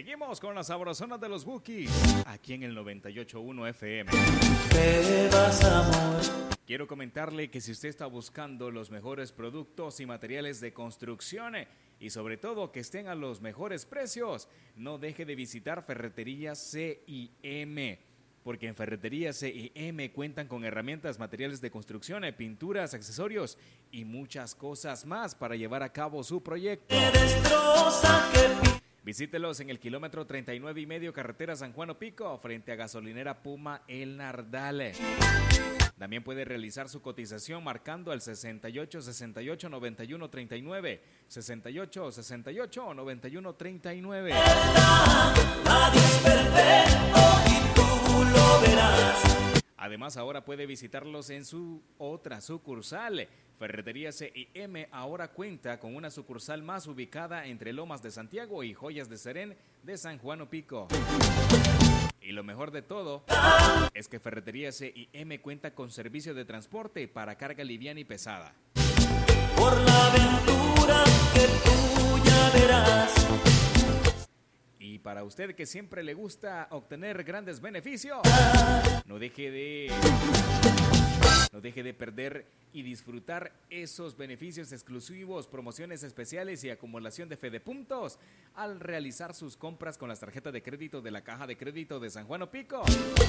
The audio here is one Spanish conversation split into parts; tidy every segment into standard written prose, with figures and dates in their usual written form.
Seguimos con la sabrosona de los Bukis, aquí en el 98.1 FM. Bebas amor. Quiero comentarle que si usted está buscando los mejores productos y materiales de construcción y sobre todo que estén a los mejores precios, no deje de visitar Ferretería CIM. Porque en Ferretería CIM cuentan con herramientas, materiales de construcción, pinturas, accesorios y muchas cosas más para llevar a cabo su proyecto. Visítelos en el kilómetro 39.5 carretera San Juan Opico, frente a gasolinera Puma El Nardal. También puede realizar su cotización marcando al 68 68 91 39, 68 68 91 39. Nadie es perfecto y tú lo verás. Además, ahora puede visitarlos en su otra sucursal. Ferretería CIM ahora cuenta con una sucursal más ubicada entre Lomas de Santiago y Joyas de Serén de San Juan Opico. Y lo mejor de todo es que Ferretería CIM cuenta con servicio de transporte para carga liviana y pesada. Por la aventura que tú ya verás. Y para usted que siempre le gusta obtener grandes beneficios, no deje de perder y disfrutar esos beneficios exclusivos, promociones especiales y acumulación de Fede Puntos al realizar sus compras con las tarjetas de crédito de la Caja de Crédito de San Juan Opico.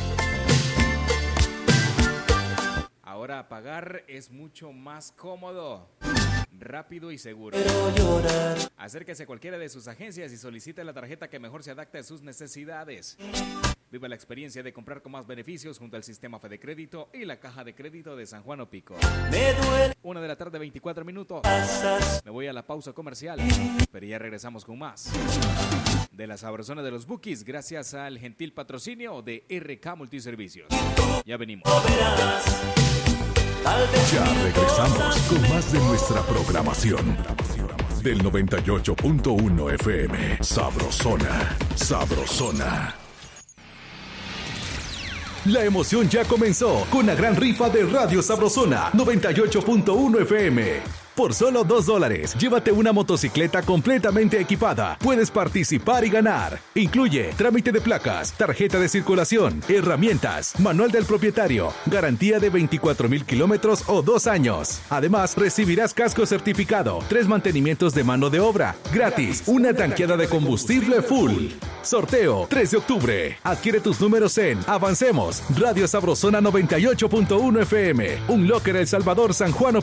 Ahora pagar es mucho más cómodo, rápido y seguro. Acérquese a cualquiera de sus agencias y solicite la tarjeta que mejor se adapte a sus necesidades. Viva la experiencia de comprar con más beneficios junto al sistema Fede Crédito y la Caja de Crédito de San Juan Opico. 1 de la tarde, 24 minutos. Me voy a la pausa comercial, pero ya regresamos con más de la sabrosona de los Bukis, gracias al gentil patrocinio de RK Multiservicios. Ya venimos. Ya regresamos con más de nuestra programación del 98.1 FM. Sabrosona, sabrosona. La emoción ya comenzó con la gran rifa de Radio Sabrosona 98.1 FM. Por solo $2, llévate una motocicleta completamente equipada. Puedes participar y ganar. Incluye trámite de placas, tarjeta de circulación, herramientas, manual del propietario, garantía de 24,000 kilómetros o 2 años. Además, recibirás casco certificado, 3 mantenimientos de mano de obra, gratis, una tanqueada de combustible full. Sorteo 3 de octubre. Adquiere tus números en Avancemos, Radio Sabrosona 98.1 FM, un locker El Salvador, San Juan Opico.